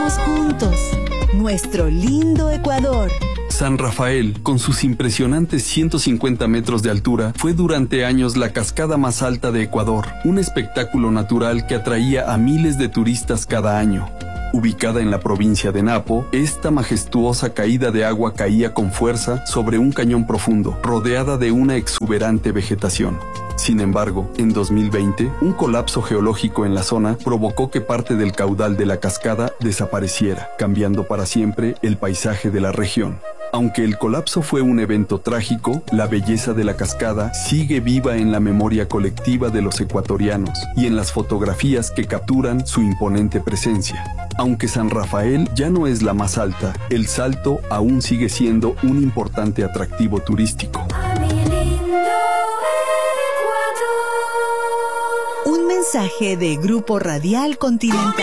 Vamos juntos. Nuestro lindo Ecuador. San Rafael, con sus impresionantes 150 metros de altura, fue durante años la cascada más alta de Ecuador, un espectáculo natural que atraía a miles de turistas cada año. Ubicada en la provincia de Napo, esta majestuosa caída de agua caía con fuerza sobre un cañón profundo, rodeada de una exuberante vegetación. Sin embargo, en 2020, un colapso geológico en la zona provocó que parte del caudal de la cascada desapareciera, cambiando para siempre el paisaje de la región. Aunque el colapso fue un evento trágico, la belleza de la cascada sigue viva en la memoria colectiva de los ecuatorianos y en las fotografías que capturan su imponente presencia. Aunque San Rafael ya no es la más alta, el Salto aún sigue siendo un importante atractivo turístico. Un mensaje de Grupo Radial Continental.